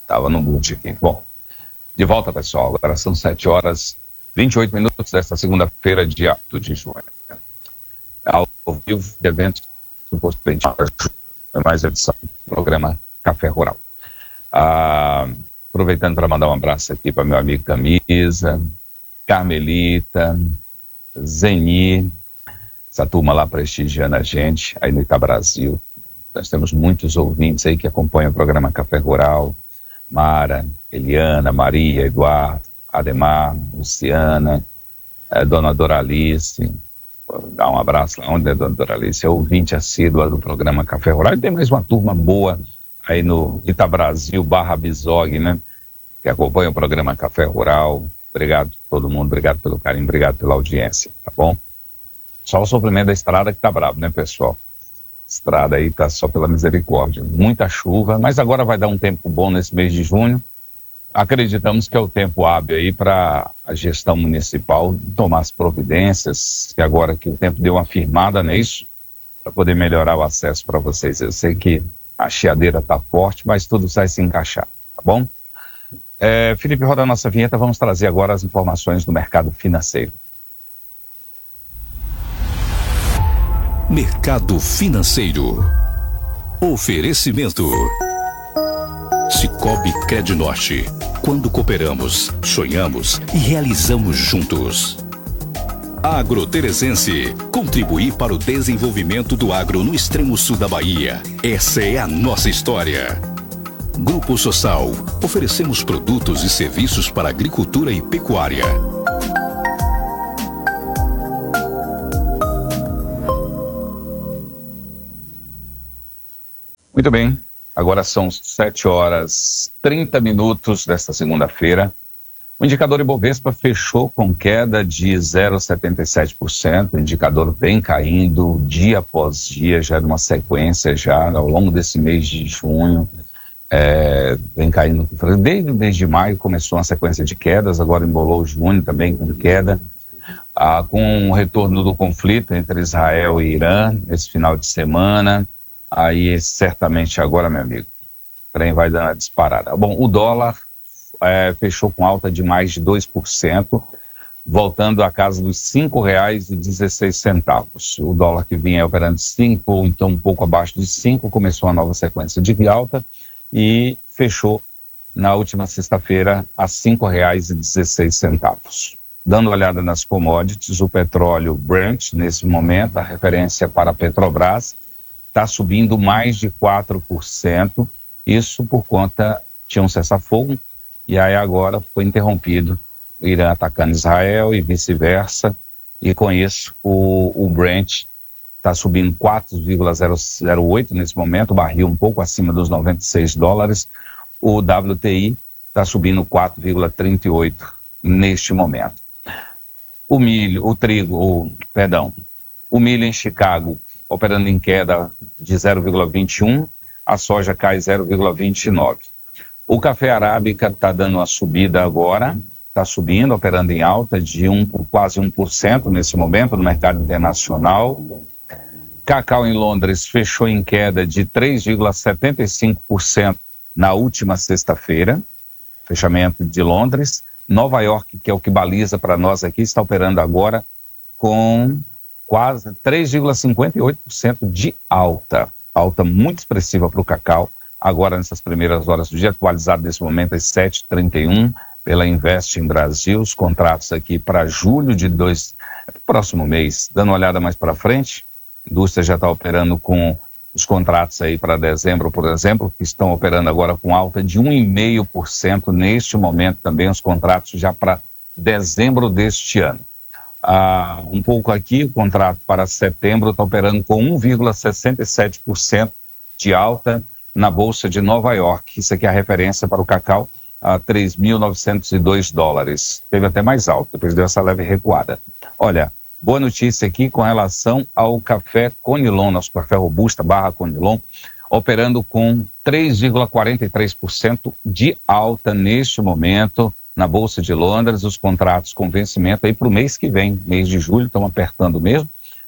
Estava no boot aqui. Bom, de volta, pessoal. Agora são 7h28 desta segunda-feira, dia 8 de junho. Ao vivo de eventos do Posto Penteado, mais edição do programa Café Rural. Aproveitando para mandar um abraço aqui para meu amigo Camisa, Carmelita, Zeni, essa turma lá prestigiando a gente aí no Itabrasil. Nós temos muitos ouvintes aí que acompanham o programa Café Rural. Mara, Eliana, Maria, Eduardo, Ademar, Luciana, Dona Doralice. Dá um abraço lá onde é Dona Doralice, é ouvinte assídua do programa Café Rural. E tem mais uma turma boa aí no Itabrasil /Bisog, né? Que acompanha o programa Café Rural. Obrigado a todo mundo, obrigado pelo carinho, obrigado pela audiência, tá bom? Só o sofrimento da estrada que tá bravo, né, pessoal? Estrada aí tá só pela misericórdia. Muita chuva, mas agora vai dar um tempo bom nesse mês de junho. Acreditamos que é o tempo hábil aí para a gestão municipal tomar as providências, que agora que o tempo deu uma firmada nisso, para poder melhorar o acesso para vocês. Eu sei que a chiadeira tá forte, mas tudo vai se encaixar, tá bom? Felipe, roda a nossa vinheta, vamos trazer agora as informações do mercado financeiro. Mercado financeiro. Oferecimento. Sicoob Crednorte. Quando cooperamos, sonhamos e realizamos juntos. Agroteresense. Contribuir para o desenvolvimento do agro no extremo sul da Bahia. Essa é a nossa história. Grupo Social. Oferecemos produtos e serviços para agricultura e pecuária. Muito bem, agora são 7h30 desta segunda-feira. O indicador Ibovespa fechou com queda de 0,77%. O indicador vem caindo dia após dia, já numa sequência já ao longo desse mês de junho. Vem caindo. Desde o mês de maio começou uma sequência de quedas, agora embolou junho também com queda. Com o retorno do conflito entre Israel e Irã, esse final de semana, aí certamente agora, meu amigo, o trem vai dando a disparada. Bom, o dólar fechou com alta de mais de 2%, voltando à casa dos R$ 5,16. O dólar que vinha operando 5, ou então um pouco abaixo de 5, começou a nova sequência de alta e fechou na última sexta-feira a R$ 5,16. Dando uma olhada nas commodities, o petróleo Brent, nesse momento, a referência para a Petrobras, está subindo mais de 4%, isso por conta de um cessar-fogo, e aí agora foi interrompido o Irã atacando Israel e vice-versa, e com isso o Brent está subindo 4,008 nesse momento, o barril um pouco acima dos $96, o WTI está subindo 4,38 neste momento. O milho em Chicago operando em queda de 0,21, a soja cai 0,29. O café arábica está dando uma subida agora, está subindo, operando em alta de quase 1% nesse momento no mercado internacional. Cacau em Londres fechou em queda de 3,75% na última sexta-feira, fechamento de Londres. Nova York, que é o que baliza para nós aqui, está operando agora com quase 3,58% de alta muito expressiva para o cacau, agora nessas primeiras horas do dia, atualizado nesse momento às 7h31, pela Invest em Brasil, os contratos aqui para julho próximo mês. Dando uma olhada mais para frente, a indústria já está operando com os contratos aí para dezembro, por exemplo, que estão operando agora com alta de 1,5% neste momento também, os contratos já para dezembro deste ano. Um pouco aqui, o contrato para setembro está operando com 1,67% de alta na Bolsa de Nova York. Isso aqui é a referência para o cacau a $3.902. Teve até mais alto, depois deu essa leve recuada. Olha, boa notícia aqui com relação ao café Conilon, nosso café robusta /Conilon, operando com 3,43% de alta neste momento na Bolsa de Londres. Os contratos com vencimento aí para o mês que vem, mês de julho, estão apertando mesmo,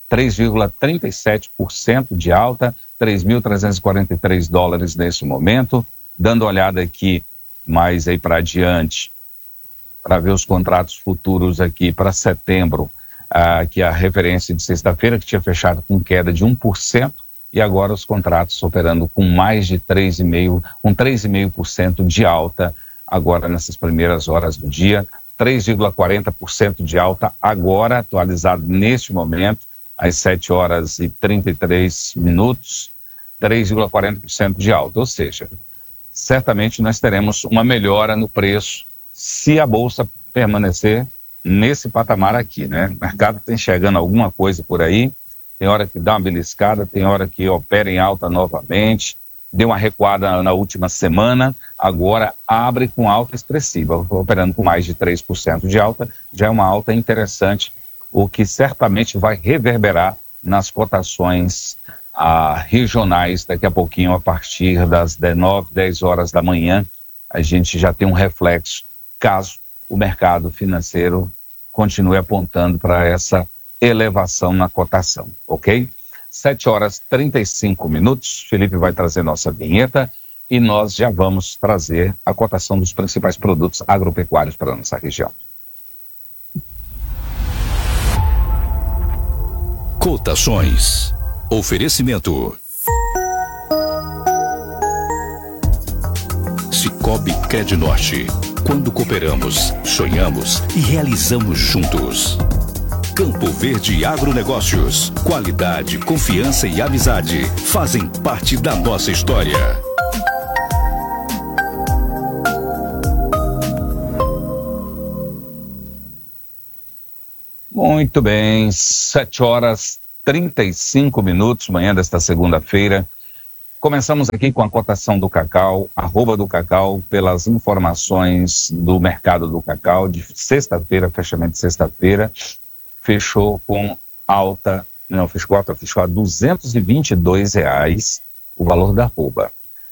3,37% de alta, $3.343 nesse momento. Dando uma olhada aqui mais aí para adiante, para ver os contratos futuros aqui para setembro, que a referência de sexta-feira, que tinha fechado com queda de 1%, e agora os contratos operando com mais de 3,5% de alta, agora nessas primeiras horas do dia, 3,40% de alta agora, atualizado neste momento, às 7 horas e 33 minutos, 3,40% de alta, ou seja, certamente nós teremos uma melhora no preço se a Bolsa permanecer nesse patamar aqui, né? O mercado está enxergando alguma coisa por aí, tem hora que dá uma beliscada, tem hora que opera em alta novamente, deu uma recuada na última semana, agora abre com alta expressiva, operando com mais de 3% de alta, já é uma alta interessante, o que certamente vai reverberar nas cotações regionais, daqui a pouquinho, a partir das 9, 10 horas da manhã, a gente já tem um reflexo, caso o mercado financeiro continue apontando para essa elevação na cotação, ok? 7 horas 35 minutos, Felipe vai trazer nossa vinheta e nós já vamos trazer a cotação dos principais produtos agropecuários para a nossa região. Cotações. Oferecimento. Cicobi Crednorte. Quando cooperamos, sonhamos e realizamos juntos. Campo Verde Agronegócios. Qualidade, confiança e amizade fazem parte da nossa história. Muito bem, 7 horas 35 minutos, manhã desta segunda-feira. Começamos aqui com a cotação do cacau, @do_cacau, pelas informações do mercado do cacau de sexta-feira, fechamento de sexta-feira. Fechou com alta, não, fechou a R$222 o valor da arroba.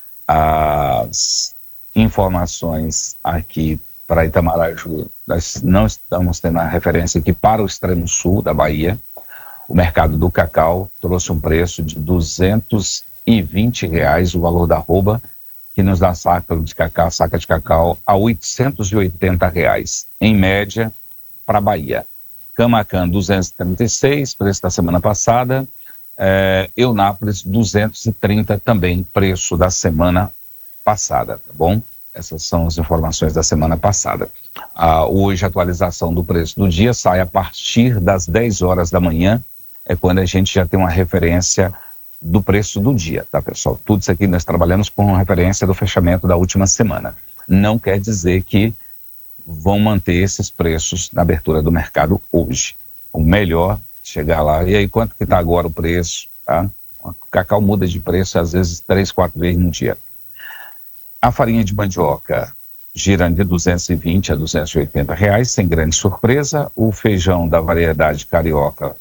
As informações aqui para Itamaraju, nós não estamos tendo a referência aqui para o extremo sul da Bahia. O mercado do cacau trouxe um preço de R$220 o valor da arroba, que nos dá saca de cacau a R$880, em média, para a Bahia. Camacan 236, preço da semana passada. Eunápolis 230 também, preço da semana passada, tá bom? Essas são as informações da semana passada. Hoje a atualização do preço do dia sai a partir das 10 horas da manhã, é quando a gente já tem uma referência do preço do dia, tá, pessoal? Tudo isso aqui nós trabalhamos com referência do fechamento da última semana. Não quer dizer que vão manter esses preços na abertura do mercado hoje. O melhor, chegar lá, e aí quanto que está agora o preço, tá? O cacau muda de preço às vezes 3, 4 vezes no dia. A farinha de mandioca girando de R$220 a R$280, sem grande surpresa. O feijão da variedade carioca,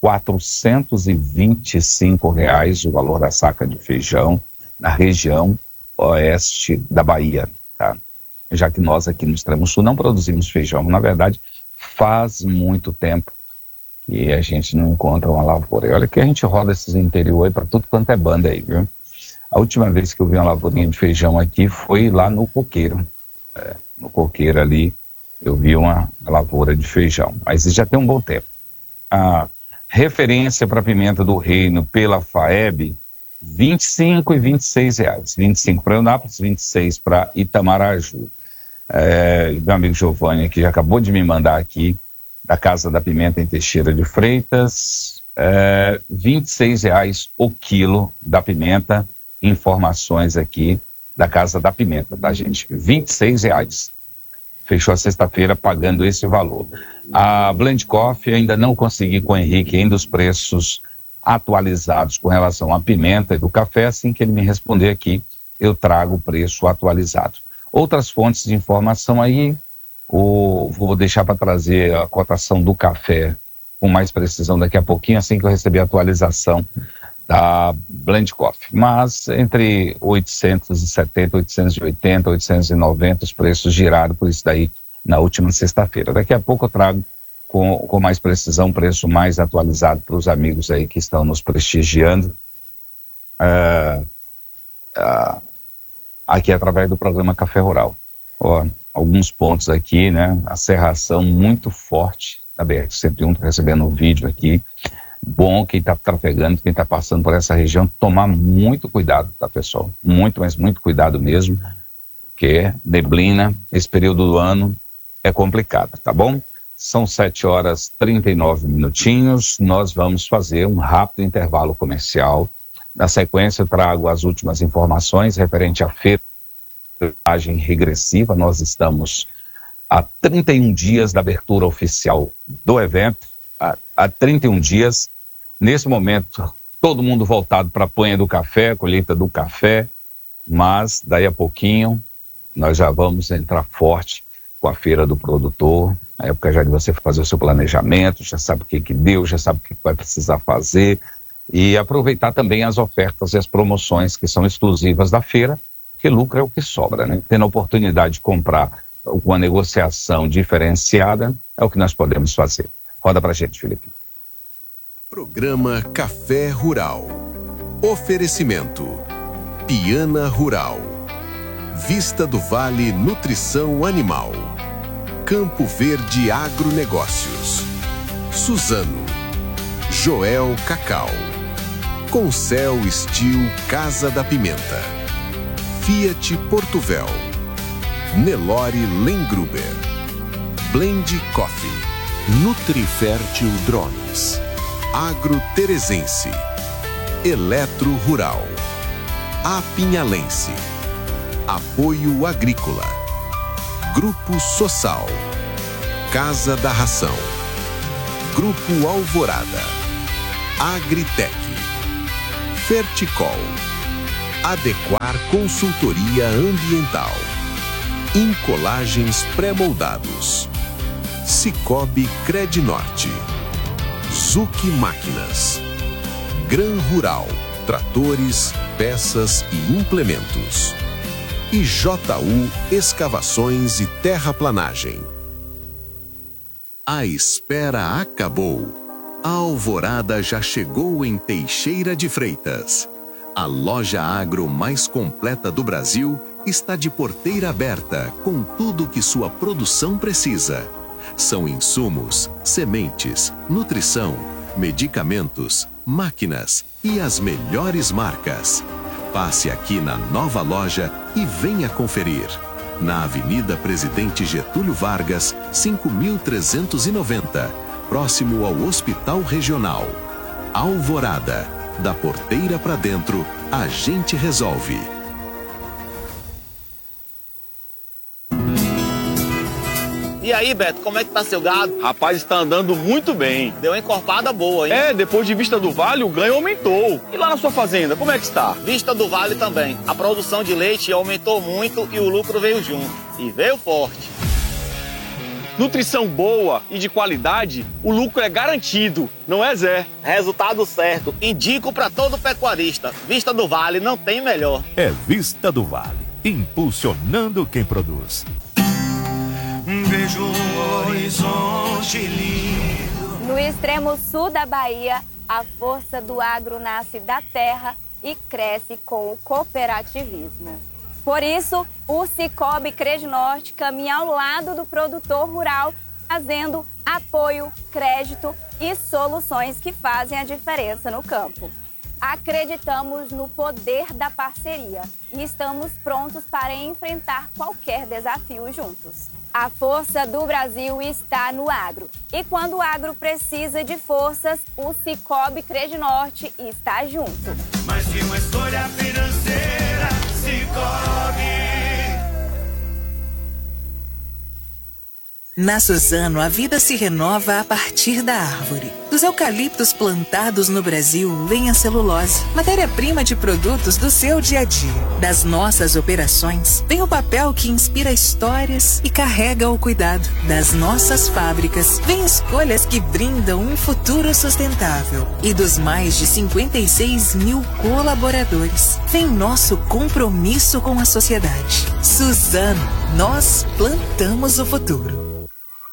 R$425 o valor da saca de feijão na região oeste da Bahia, tá? Já que nós aqui no extremo sul não produzimos feijão, na verdade faz muito tempo que a gente não encontra uma lavoura. E olha que a gente roda esses interior aí para tudo quanto é banda aí, viu? A última vez que eu vi uma lavourinha de feijão aqui foi lá no Coqueiro. No Coqueiro ali eu vi uma lavoura de feijão, mas isso já tem um bom tempo. A referência para pimenta do reino pela FAEB, R$25 e R$26. 25 para Eunápolis, 26 para Itamaraju. Meu amigo Giovanni, que já acabou de me mandar aqui, da Casa da Pimenta em Teixeira de Freitas, R$26 o quilo da pimenta. Informações aqui da Casa da Pimenta, tá, gente? R$26. Fechou a sexta-feira pagando esse valor. A Blend Coffee ainda não consegui com o Henrique ainda os preços atualizados com relação à pimenta e do café. Assim que ele me responder aqui, eu trago o preço atualizado. Outras fontes de informação aí, vou deixar para trazer a cotação do café com mais precisão daqui a pouquinho, assim que eu receber a atualização da Blend Coffee. Mas entre 870, 880, 890 os preços giraram por isso daí na última sexta-feira. Daqui a pouco eu trago com mais precisão, preço mais atualizado para os amigos aí que estão nos prestigiando aqui através do programa Café Rural. Ó, alguns pontos aqui, né? A serração muito forte da BR-101, tô recebendo um vídeo aqui. Bom quem está trafegando, quem está passando por essa região, tomar muito cuidado, tá, pessoal? Muito, mas muito cuidado mesmo, porque neblina, esse período do ano é complicado, tá bom? São 7h39. Nós vamos fazer um rápido intervalo comercial. Na sequência, eu trago as últimas informações referente à feira de contagem regressiva. Nós estamos há 31 dias da abertura oficial do evento, há 31 dias. Nesse momento, todo mundo voltado para a ponha do café, colheita do café, mas daí a pouquinho nós já vamos entrar forte com a feira do produtor, a época já de você fazer o seu planejamento, já sabe o que deu, já sabe o que vai precisar fazer, e aproveitar também as ofertas e as promoções que são exclusivas da feira, porque lucro é o que sobra, né? Tendo a oportunidade de comprar com uma negociação diferenciada, é o que nós podemos fazer. Roda pra gente, Felipe. Programa Café Rural. Oferecimento Piana Rural, Vista do Vale Nutrição Animal, Campo Verde Agronegócios, Suzano, Joel Cacau, Concel Steel Casa da Pimenta, Fiat Portuvel, Nelore Lengruber, Blend Coffee, Nutrifértil Drones, Agro Teresense, Eletro Rural, Apinhalense, Apoio Agrícola, Grupo Sossal, Casa da Ração, Grupo Alvorada, Agritec, Ferticol, Adequar Consultoria Ambiental, Incolagens Pré-moldados, Cicobi Credinorte, Zuc Máquinas, Gran Rural, tratores, peças e implementos, e JU Escavações e Terraplanagem. A espera acabou. A Alvorada já chegou em Teixeira de Freitas. A loja agro mais completa do Brasil está de porteira aberta com tudo que sua produção precisa. São insumos, sementes, nutrição, medicamentos, máquinas e as melhores marcas. Passe aqui na nova loja e venha conferir. Na Avenida Presidente Getúlio Vargas, 5.390, próximo ao Hospital Regional. Alvorada, da porteira para dentro, a gente resolve. E aí, Beto, como é que tá seu gado? Rapaz, está andando muito bem. Deu uma encorpada boa, hein? É, depois de Vista do Vale, o ganho aumentou. E lá na sua fazenda, como é que está? Vista do Vale também. A produção de leite aumentou muito e o lucro veio junto. E veio forte. Nutrição boa e de qualidade, o lucro é garantido, não é, Zé? Resultado certo. Indico para todo pecuarista. Vista do Vale não tem melhor. É Vista do Vale, impulsionando quem produz. Vejo um horizonte lindo. No extremo sul da Bahia, a força do agro nasce da terra e cresce com o cooperativismo. Por isso, o Cicobi Credinorte caminha ao lado do produtor rural, trazendo apoio, crédito e soluções que fazem a diferença no campo. Acreditamos no poder da parceria e estamos prontos para enfrentar qualquer desafio juntos. A força do Brasil está no agro. E quando o agro precisa de forças, o Cicobi Credinorte está junto. Mais que uma escolha financeira, Cicobi. Na Suzano, a vida se renova a partir da árvore. Dos eucaliptos plantados no Brasil vem a celulose, matéria-prima de produtos do seu dia a dia. Das nossas operações vem o papel que inspira histórias e carrega o cuidado. Das nossas fábricas vem escolhas que brindam um futuro sustentável. E dos mais de 56 mil colaboradores vem nosso compromisso com a sociedade. Suzano, nós plantamos o futuro.